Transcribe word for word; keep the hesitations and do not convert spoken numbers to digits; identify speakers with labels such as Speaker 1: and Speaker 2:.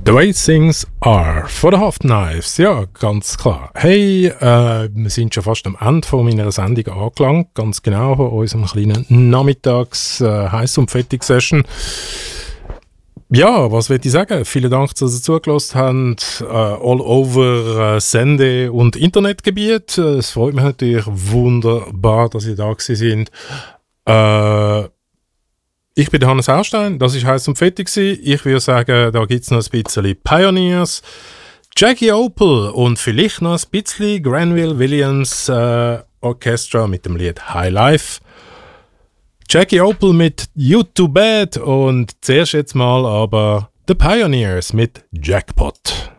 Speaker 1: The Way Things Are von den Half Knives, ja, ganz klar. Hey, äh, wir sind schon fast am Ende von meiner Sendung angelangt, ganz genau von unserem kleinen Nachmittags äh, heiß und fettig Session. Ja, was will ich sagen? Vielen Dank, dass ihr zugelassen habt, äh, all over äh, Sende- und Internetgebiet. Es freut mich natürlich wunderbar, dass ihr da gewesen seid. Äh, Ich bin der Hannes Haustein, das war heiß und fettig. Ich würde sagen, da gibt es noch ein bisschen Pioneers, Jackie Opel und vielleicht noch ein bisschen Granville Williams äh, Orchestra mit dem Lied High Life. Jackie Opel mit You Too Bad und zuerst jetzt mal aber The Pioneers mit Jackpot.